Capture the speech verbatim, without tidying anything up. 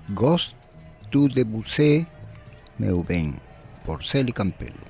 Ghost to Debussy Meu Ben, por Celi Campelo.